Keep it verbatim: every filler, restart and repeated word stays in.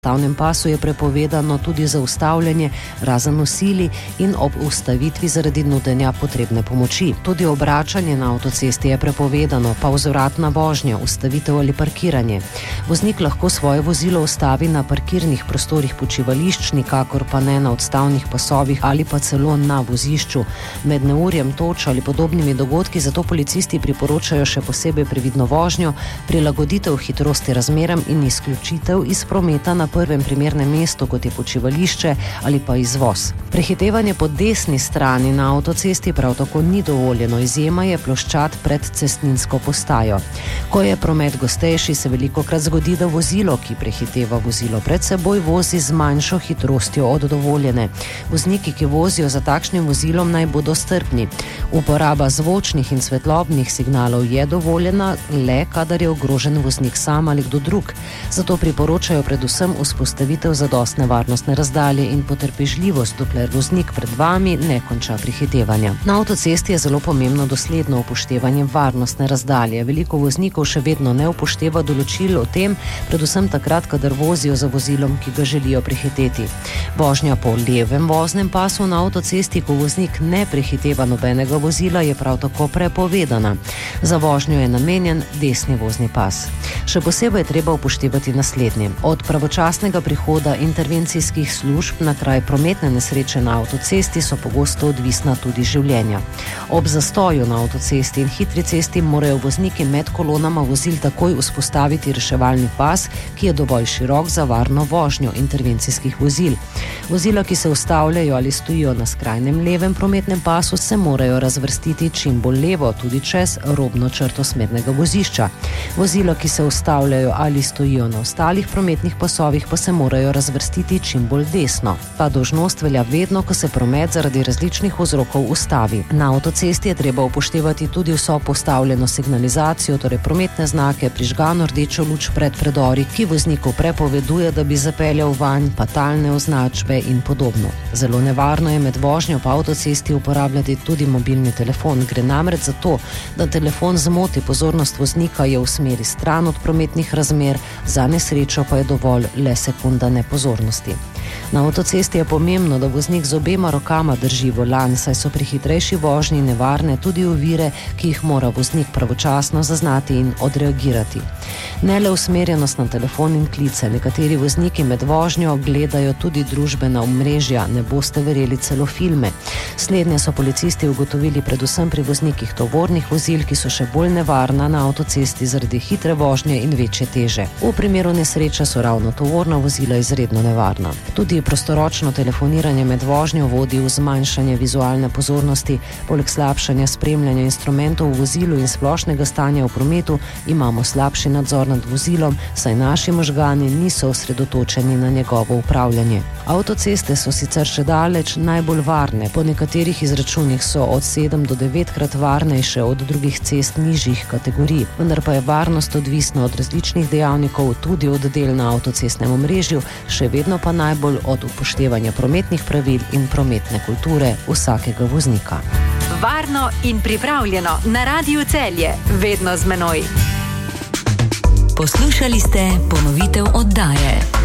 cestnem pasu je prepovedano tudi zaustavljanje razen v sili in ob ustavitvi zaradi nudenja potrebne pomoči. Tudi obračanje na avtocesti je prepovedano, pa vzvratna vožnja, ustavitev ali parkiranje. Voznik lahko svoje vozilo ustavi na parkirnih prostorih počivališč, nikakor pa ne na odstavnih pasovih ali pa celo na vozišču. Med neurjem, toč ali podobnimi dogodki zato policisti priporočajo še posebej previdno vožnjo, prilagoditev hitrosti razmeram in izključitev iz prometa na prvem primernem mestu, kot je počivališče ali pa izvoz. Prehitevanje po desni strani na avtocesti prav tako ni dovoljeno, izjema je ploščad pred cestninsko postajo. Ko je promet gostejši, se velikokrat zgodi, da vozilo, ki prehiteva vozilo pred seboj, vozi z manjšo hitrostjo od dovoljene. Vozniki, ki vozijo za takšnim vozilom, naj bodo strpni. Uporaba zvočnih in svetlobnih signalov je dovoljena le, kadar je ogrožen voznik sam ali kdo drug. Zato priporočajo predvsem vzpostavitev zadostne varnostne razdalje in potrpežljivost, dokler voznik pred vami ne konča prehitevanja. Na avtocesti je zelo pomembno dosledno upoštevanje varnostne razdalje. Veliko voznikov še vedno ne upošteva določil o tem, predvsem takrat, kadar vozijo za vozilom, ki ga želijo prehiteti. Vožnja po levem voznem pasu na avtocesti, ko voznik ne prehiteva nobenega vozila, je prav tako prepovedana. Za vožnjo je namenjen desni vozni pas. Še posebej je treba upoštevati naslednje. Od pravočasnega prihoda intervencijskih služb na kraj prometne nesreče na avtocesti so pogosto odvisna tudi življenja. Ob zastoju na avtocesti in hitri cesti morajo vozniki med kolonama vozil takoj vzpostaviti reševalni pas, ki je dovolj širok za varno vožnjo intervencijskih vozil. Vozila, ki se ustavljajo ali stojijo na skrajnem levem prometnem pasu, se morajo razvrstiti čim bolj levo, tudi čez robno črto smernega vozišča. Vozila, ki se ustavljajo ali stojijo na ostalih prometnih pasovih, pa se morajo razvrstiti čim bolj desno. Ta dolžnost velja vedno, ko se promet zaradi različnih vzrokov ustavi. Na avtocesti je treba upoštevati tudi vso postavljeno signalizacijo, torej prometne znake, prižgano rdečo luč pred predori, ki vozniku prepoveduje, da bi zapeljal vanj, fatalne označbe in podobno. Zelo nevarno je med vožnjo po avtocesti uporabljati tudi mobilni telefon. Gre namreč za to, da telefon zmoti pozornost voznika, je v smeri stran od prometnih razmer, za nesrečo pa je dovolj le sekunda nepozornosti. Na avtocesti je pomembno, da voznik z obema rokama drži volan, saj so pri hitrejši vožnji nevarne tudi ovire, ki jih mora voznik pravočasno zaznati in odreagirati. Ne le usmerjenost na telefon in klice, nekateri vozniki med vožnjo gledajo tudi družbena omrežja, ne boste verjeli celo filme. Slednje so policisti ugotovili predvsem pri voznikih tovornih vozil, ki so še bolj nevarna na avtocesti zaradi hitre vožnje in večje teže. V primeru nesreče so ravno tovorna vozila izredno nevarna. Tudi prostoročno telefoniranje med vožnjo vodi v zmanjšanje vizualne pozornosti. Poleg slabšanja spremljanja instrumentov v vozilu in splošnega stanja v prometu imamo slabši nadzor nad vozilom, saj naši možgani niso osredotočeni na njegovo upravljanje. Avtoceste so sicer še daleč najbolj varne. Po nekaterih izračunih so od sedem do devetkrat varnejše od drugih cest nižjih kategorij, vendar pa je varnost odvisna od različnih dejavnikov, tudi od del na avtocestnem omrežju, še vedno pa najbolj od upoštevanja prometnih pravil in prometne kulture vsakega voznika. Varno in pripravljeno na Radiu Celje, vedno z menoj. Poslušali ste ponovitev oddaje.